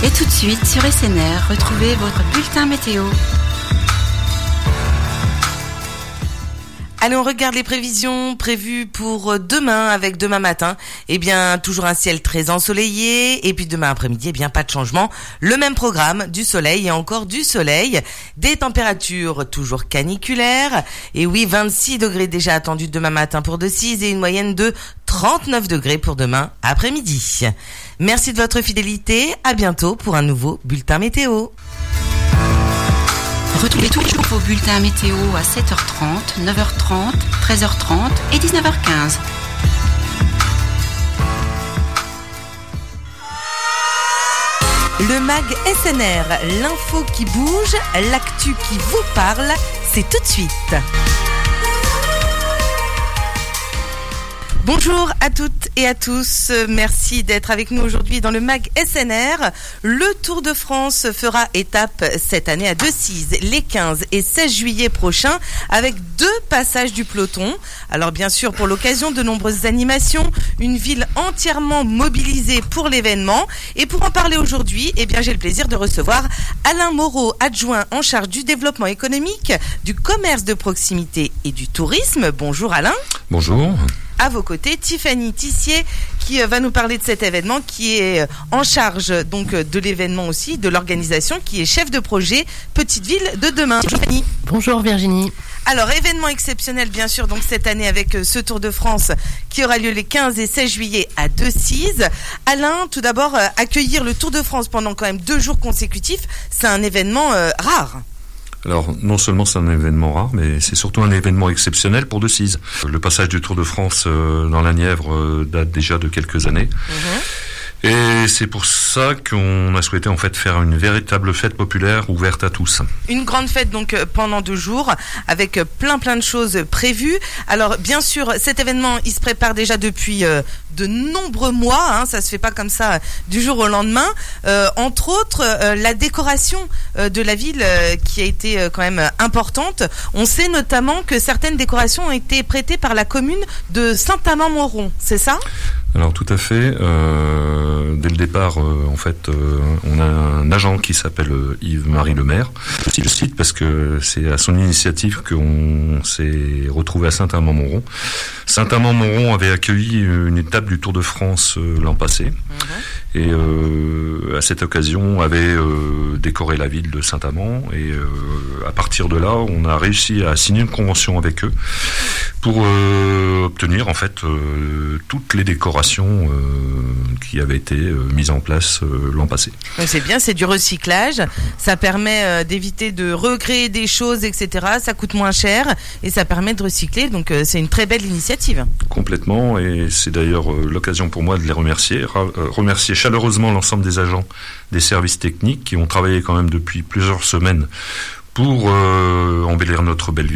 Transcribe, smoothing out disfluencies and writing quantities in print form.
Et tout de suite sur SNR, retrouvez votre bulletin météo. Allez, on regarde les prévisions prévues pour demain avec demain matin. Eh bien, toujours un ciel très ensoleillé. Et puis demain après-midi, eh bien, pas de changement. Le même programme, du soleil et encore du soleil. Des températures toujours caniculaires. Et oui, 26 degrés déjà attendus demain matin pour Decize et une moyenne de 39 degrés pour demain après-midi. Merci de votre fidélité. À bientôt pour un nouveau bulletin météo. Retrouvez toujours vos bulletins météo à 7h30, 9h30, 13h30 et 19h15. Le MAG SNR, l'info qui bouge, l'actu qui vous parle, c'est tout de suite. Bonjour à toutes et à tous, merci d'être avec nous aujourd'hui dans le MAG SNR. Le Tour de France fera étape cette année à Decize les 15 et 16 juillet prochains avec 2 passages du peloton. Alors bien sûr pour l'occasion de nombreuses animations, une ville entièrement mobilisée pour l'événement. Et pour en parler aujourd'hui, eh bien j'ai le plaisir de recevoir Alain Moreau, adjoint en charge du développement économique, du commerce de proximité et du tourisme. Bonjour Alain. Bonjour. À vos côtés, Tiffany Tissier qui va nous parler de cet événement, qui est en charge donc de l'événement aussi, de l'organisation, qui est chef de projet Petite Ville de demain. Bonjour Tiffany. Bonjour Virginie. Alors, événement exceptionnel bien sûr donc cette année avec ce Tour de France qui aura lieu les 15 et 16 juillet à Decize. Alain, tout d'abord, accueillir le Tour de France pendant quand même 2 jours consécutifs, c'est un événement rare. Alors, non seulement c'est un événement rare, mais c'est surtout un événement exceptionnel pour Decize. Le passage du Tour de France dans la Nièvre date déjà de quelques années. Et c'est pour ça qu'on a souhaité en fait faire une véritable fête populaire ouverte à tous. Une grande fête donc pendant 2 jours avec plein de choses prévues. Alors bien sûr cet événement il se prépare déjà depuis de nombreux mois, ça se fait pas comme ça du jour au lendemain. Entre autres la décoration de la ville qui a été quand même importante. On sait notamment que certaines décorations ont été prêtées par la commune de Saint-Amand-Montrond, c'est ça ? Alors tout à fait. Dès le départ, en fait, on a un agent qui s'appelle Yves-Marie Lemaire. Je le cite parce que c'est à son initiative qu'on s'est retrouvé à Saint-Amand-Montrond. Saint-Amand-Montrond avait accueilli une étape du Tour de France l'an passé. Et à cette occasion, avait décoré la ville de Saint-Amand. Et à partir de là, on a réussi à signer une convention avec eux pour obtenir en fait toutes les décorations qui avaient été mises en place l'an passé. C'est bien, c'est du recyclage. Ça permet d'éviter de recréer des choses, etc. Ça coûte moins cher et ça permet de recycler. Donc c'est une très belle initiative. Complètement. Et c'est d'ailleurs l'occasion pour moi de les remercier. Remercier chaleureusement l'ensemble des agents des services techniques qui ont travaillé quand même depuis plusieurs semaines pour embellir notre belle ville.